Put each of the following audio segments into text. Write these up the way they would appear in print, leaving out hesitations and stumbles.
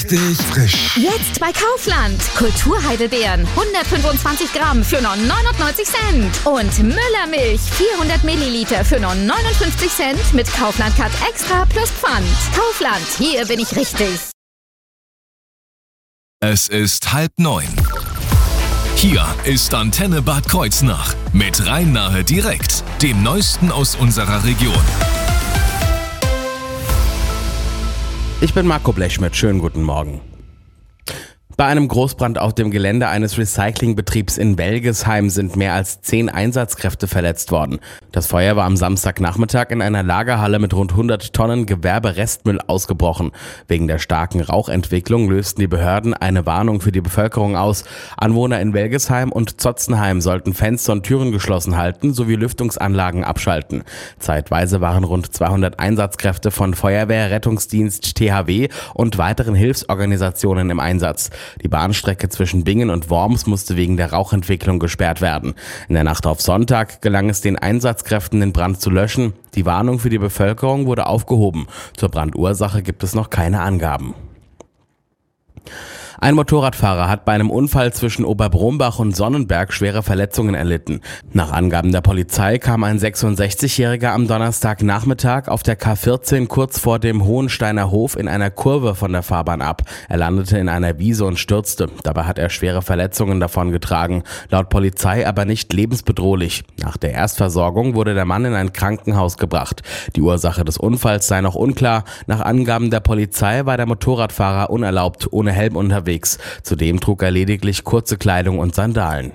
Frisch. Jetzt bei Kaufland. Kulturheidelbeeren 125 Gramm für nur 99 Cent. Und Müllermilch 400 Milliliter für nur 59 Cent mit Kaufland Cut Extra plus Pfand. Kaufland, hier bin ich richtig. Es ist 8:30. Hier ist Antenne Bad Kreuznach mit Rhein-Nahe direkt, dem Neuesten aus unserer Region. Ich bin Marco Blechschmidt, schönen guten Morgen. Bei einem Großbrand auf dem Gelände eines Recyclingbetriebs in Welgesheim sind mehr als 10 Einsatzkräfte verletzt worden. Das Feuer war am Samstagnachmittag in einer Lagerhalle mit rund 100 Tonnen Gewerberestmüll ausgebrochen. Wegen der starken Rauchentwicklung lösten die Behörden eine Warnung für die Bevölkerung aus. Anwohner in Welgesheim und Zotzenheim sollten Fenster und Türen geschlossen halten sowie Lüftungsanlagen abschalten. Zeitweise waren rund 200 Einsatzkräfte von Feuerwehr, Rettungsdienst, THW und weiteren Hilfsorganisationen im Einsatz. Die Bahnstrecke zwischen Bingen und Worms musste wegen der Rauchentwicklung gesperrt werden. In der Nacht auf Sonntag gelang es den Einsatzkräften, den Brand zu löschen. Die Warnung für die Bevölkerung wurde aufgehoben. Zur Brandursache gibt es noch keine Angaben. Ein Motorradfahrer hat bei einem Unfall zwischen Oberbrombach und Sonnenberg schwere Verletzungen erlitten. Nach Angaben der Polizei kam ein 66-Jähriger am Donnerstagnachmittag auf der K14 kurz vor dem Hohensteiner Hof in einer Kurve von der Fahrbahn ab. Er landete in einer Wiese und stürzte. Dabei hat er schwere Verletzungen davongetragen. Laut Polizei aber nicht lebensbedrohlich. Nach der Erstversorgung wurde der Mann in ein Krankenhaus gebracht. Die Ursache des Unfalls sei noch unklar. Nach Angaben der Polizei war der Motorradfahrer unerlaubt, ohne Helm unterwegs. Zudem trug er lediglich kurze Kleidung und Sandalen.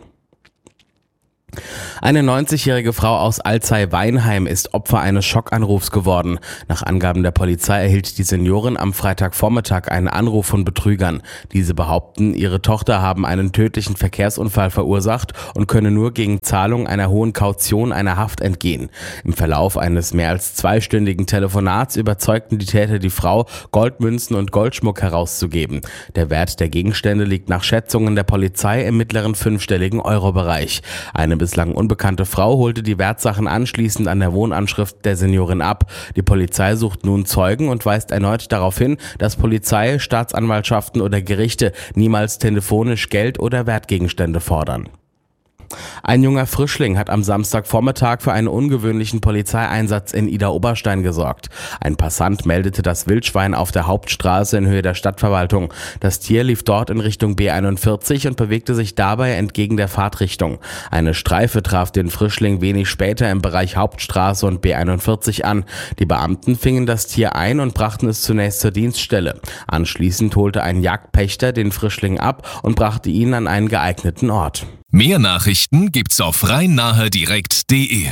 Eine 90-jährige Frau aus Alzey-Weinheim ist Opfer eines Schockanrufs geworden. Nach Angaben der Polizei erhielt die Seniorin am Freitagvormittag einen Anruf von Betrügern. Diese behaupten, ihre Tochter haben einen tödlichen Verkehrsunfall verursacht und könne nur gegen Zahlung einer hohen Kaution einer Haft entgehen. Im Verlauf eines mehr als 2-stündigen Telefonats überzeugten die Täter die Frau, Goldmünzen und Goldschmuck herauszugeben. Der Wert der Gegenstände liegt nach Schätzungen der Polizei im mittleren 5-stelligen Euro-Bereich. Eine bislang unbekannte Frau holte die Wertsachen anschließend an der Wohnanschrift der Seniorin ab. Die Polizei sucht nun Zeugen und weist erneut darauf hin, dass Polizei, Staatsanwaltschaften oder Gerichte niemals telefonisch Geld oder Wertgegenstände fordern. Ein junger Frischling hat am Samstagvormittag für einen ungewöhnlichen Polizeieinsatz in Idar-Oberstein gesorgt. Ein Passant meldete das Wildschwein auf der Hauptstraße in Höhe der Stadtverwaltung. Das Tier lief dort in Richtung B41 und bewegte sich dabei entgegen der Fahrtrichtung. Eine Streife traf den Frischling wenig später im Bereich Hauptstraße und B41 an. Die Beamten fingen das Tier ein und brachten es zunächst zur Dienststelle. Anschließend holte ein Jagdpächter den Frischling ab und brachte ihn an einen geeigneten Ort. Mehr Nachrichten gibt's auf rhein-nahe-direkt.de.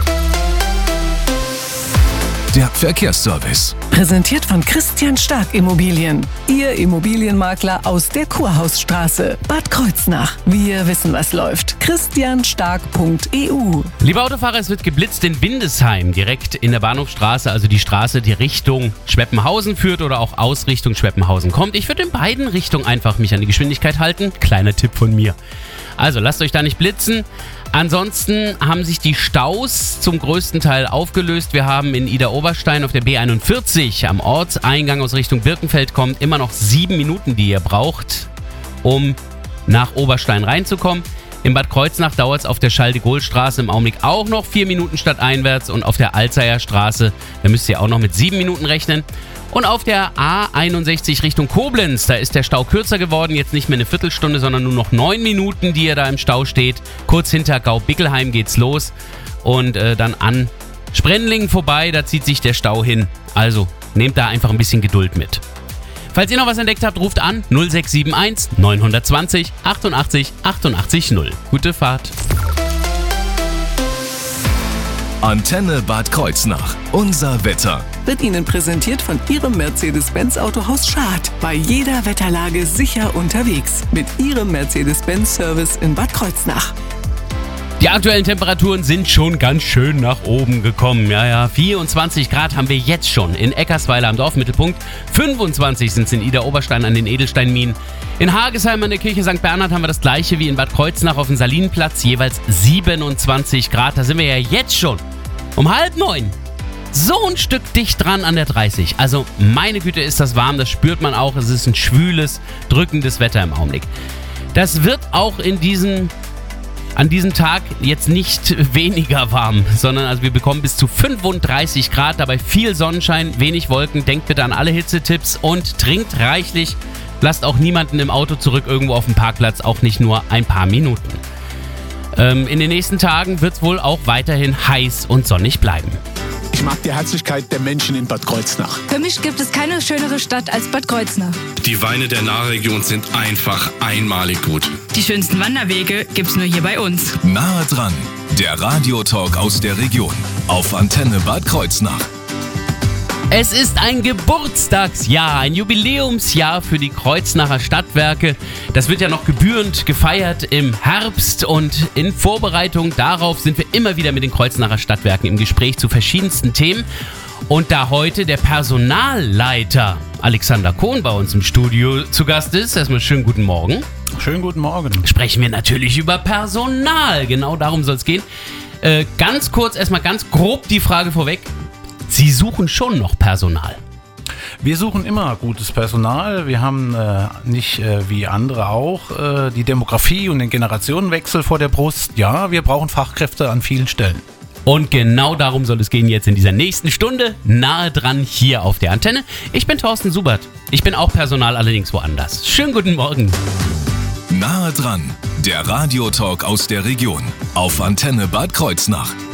Der Verkehrsservice. Präsentiert von Christian Stark Immobilien. Ihr Immobilienmakler aus der Kurhausstraße, Bad Kreuznach. Wir wissen, was läuft. christianstark.eu. Liebe Autofahrer, es wird geblitzt in Windesheim, direkt in der Bahnhofstraße, also die Straße, die Richtung Schweppenhausen führt oder auch aus Richtung Schweppenhausen kommt. Ich würde in beiden Richtungen einfach mich an die Geschwindigkeit halten. Kleiner Tipp von mir. Also lasst euch da nicht blitzen. Ansonsten haben sich die Staus zum größten Teil aufgelöst. Wir haben in Idar-Oberstein auf der B41 am Ortseingang aus Richtung Birkenfeld kommt immer noch 7 Minuten, die ihr braucht, um nach Oberstein reinzukommen. In Bad Kreuznach dauert es auf der Charles-de-Gaulle-Straße im Augenblick auch noch 4 Minuten stadteinwärts und auf der Alzeyer Straße, da müsst ihr auch noch mit 7 Minuten rechnen. Und auf der A61 Richtung Koblenz, da ist der Stau kürzer geworden, jetzt nicht mehr eine Viertelstunde, sondern nur noch 9 Minuten, die ihr da im Stau steht. Kurz hinter Gau-Bickelheim geht's los und dann an Sprendlingen vorbei, da zieht sich der Stau hin. Also nehmt da einfach ein bisschen Geduld mit. Falls ihr noch was entdeckt habt, ruft an 0671 920 88 88 0. Gute Fahrt. Antenne Bad Kreuznach. Unser Wetter. Wird Ihnen präsentiert von Ihrem Mercedes-Benz Autohaus Schad. Bei jeder Wetterlage sicher unterwegs. Mit Ihrem Mercedes-Benz-Service in Bad Kreuznach. Die aktuellen Temperaturen sind schon ganz schön nach oben gekommen. Ja, 24 Grad haben wir jetzt schon in Eckersweiler am Dorfmittelpunkt. 25 sind es in Idar-Oberstein an den Edelsteinminen. In Hagesheim an der Kirche St. Bernhard haben wir das gleiche wie in Bad Kreuznach auf dem Salinenplatz. Jeweils 27 Grad. Da sind wir ja jetzt schon um 8:30. so ein Stück dicht dran an der 30. Also meine Güte, ist das warm, das spürt man auch. Es ist ein schwüles, drückendes Wetter im Augenblick. Das wird auch an diesem Tag jetzt nicht weniger warm, sondern also wir bekommen bis zu 35 Grad, dabei viel Sonnenschein, wenig Wolken. Denkt bitte an alle Hitzetipps und trinkt reichlich. Lasst auch niemanden im Auto zurück irgendwo auf dem Parkplatz, auch nicht nur ein paar Minuten. In den nächsten Tagen wird es wohl auch weiterhin heiß und sonnig bleiben. Ich mag die Herzlichkeit der Menschen in Bad Kreuznach. Für mich gibt es keine schönere Stadt als Bad Kreuznach. Die Weine der Nahregion sind einfach einmalig gut. Die schönsten Wanderwege gibt's nur hier bei uns. Nahe dran, der Radiotalk aus der Region auf Antenne Bad Kreuznach. Es ist ein Geburtstagsjahr, ein Jubiläumsjahr für die Kreuznacher Stadtwerke. Das wird ja noch gebührend gefeiert im Herbst und in Vorbereitung darauf sind wir immer wieder mit den Kreuznacher Stadtwerken im Gespräch zu verschiedensten Themen. Und da heute der Personalleiter Alexander Kohn bei uns im Studio zu Gast ist, erstmal schönen guten Morgen. Schönen guten Morgen. Sprechen wir natürlich über Personal, genau darum soll es gehen. Ganz kurz, erstmal ganz grob die Frage vorweg. Sie suchen schon noch Personal. Wir suchen immer gutes Personal. Wir haben nicht wie andere auch die Demografie und den Generationenwechsel vor der Brust. Ja, wir brauchen Fachkräfte an vielen Stellen. Und genau darum soll es gehen jetzt in dieser nächsten Stunde, nahe dran hier auf der Antenne. Ich bin Thorsten Subert. Ich bin auch Personal, allerdings woanders. Schönen guten Morgen. Nahe dran, der Radiotalk aus der Region auf Antenne Bad Kreuznach.